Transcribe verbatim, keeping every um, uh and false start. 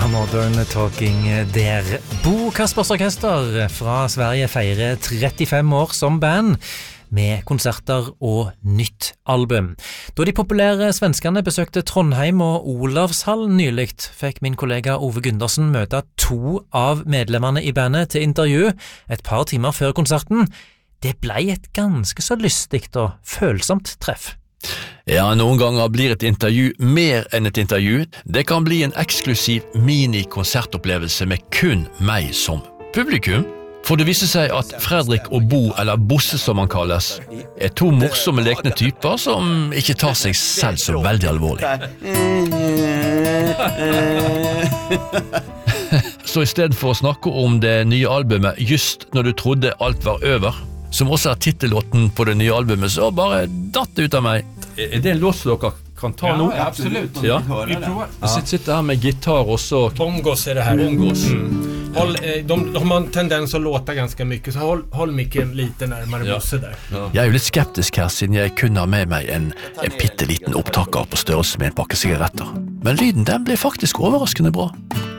Modern Talking der. Bo Kaspers Orkester fra Sverige feirer trettifem år som band med konserter og nytt album. Da de populære svenskene besøkte Trondheim og Olavshallen nyligt, fikk min kollega Ove Gundersen møte to av medlemmene i bandet til intervju et par timer før konserten. Det ble et ganske så lystigt og følsomt treff. Ja, noen ganger blir et intervju mer enn et intervju. Det kan bli en eksklusiv mini-konsertopplevelse med kun meg som publikum. For det viser seg at Fredrik og Bo, eller Bosse som han kalles, er to morsomme lekne typer som ikke tar seg selv så veldig alvorlig. Så i stedet for å snakke om det nye albumet Just når du trodde alt var over, som også er titellåten på det nye albumet, så bare datt det ut av meg. Er det en låt som dere kan ta nå? Ja, absolut. Ja. Vi provar. Jag sitter här med gitarr och så... Bongos är det här. Bongos. Mm. Håll, de, de har en tendens att låta ganska mycket, så håll, håll micken lite närmare ja. Bosse där. Ja. Jeg er jo litt skeptisk her, siden jeg kun har med meg en, en pitteliten opptaker på størrelse med en pakke sigaretter. Men lyden den ble faktisk overraskende bra.